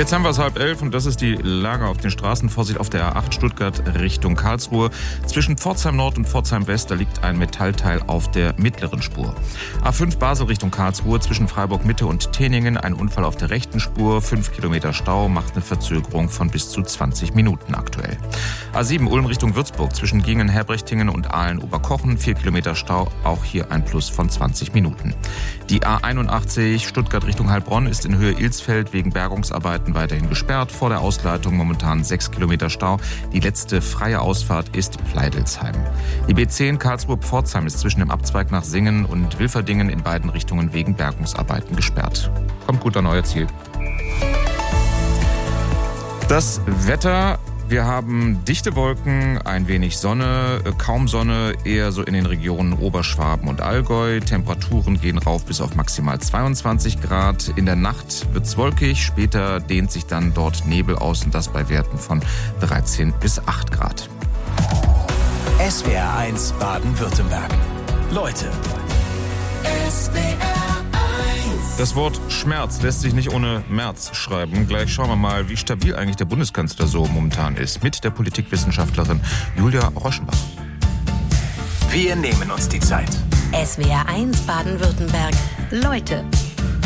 Jetzt haben wir es 10:30 und das ist die Lage auf den Straßen. Vorsicht auf der A8 Stuttgart Richtung Karlsruhe. Zwischen Pforzheim Nord und Pforzheim West, da liegt ein Metallteil auf der mittleren Spur. A5 Basel Richtung Karlsruhe, zwischen Freiburg Mitte und Teningen, ein Unfall auf der rechten Spur. 5 Kilometer Stau, macht eine Verzögerung von bis zu 20 Minuten aktuell. A7 Ulm Richtung Würzburg, zwischen Gingen, Herbrechtingen und Aalen-Oberkochen. 4 Kilometer Stau, auch hier ein Plus von 20 Minuten. Die A81 Stuttgart Richtung Heilbronn ist in Höhe Ilsfeld wegen Bergungsarbeiten weiterhin gesperrt. Vor der Ausleitung momentan 6 Kilometer Stau. Die letzte freie Ausfahrt ist Pleidelsheim. Die B10 Karlsruhe-Pforzheim ist zwischen dem Abzweig nach Singen und Wilferdingen in beiden Richtungen wegen Bergungsarbeiten gesperrt. Kommt gut an euer Ziel. Das Wetter: Wir haben dichte Wolken, ein wenig Sonne, kaum Sonne, eher so in den Regionen Oberschwaben und Allgäu. Temperaturen gehen rauf bis auf maximal 22 Grad. In der Nacht wird's wolkig, später dehnt sich dann dort Nebel aus und das bei Werten von 13 bis 8 Grad. SWR 1 Baden-Württemberg. Leute. Das Wort Schmerz lässt sich nicht ohne März schreiben. Gleich schauen wir mal, wie stabil eigentlich der Bundeskanzler so momentan ist. Mit der Politikwissenschaftlerin Julia Rauschenbach. Wir nehmen uns die Zeit. SWR 1 Baden-Württemberg. Leute.